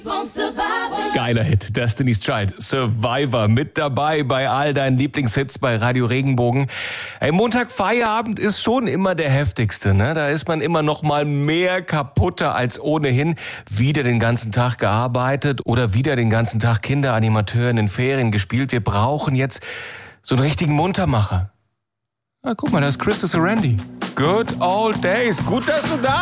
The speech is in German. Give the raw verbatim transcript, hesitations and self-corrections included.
Geiler Hit, Destiny's Child, Survivor, mit dabei bei all deinen Lieblingshits bei Radio Regenbogen. Ey, Montag Feierabend ist schon immer der heftigste, ne? Da ist man immer noch mal mehr kaputter als ohnehin. Wieder den ganzen Tag gearbeitet oder wieder den ganzen Tag Kinderanimateur in den Ferien gespielt. Wir brauchen jetzt so einen richtigen Muntermacher. Ah, guck mal, da ist Christus Randy. Good old days. Gut, dass du da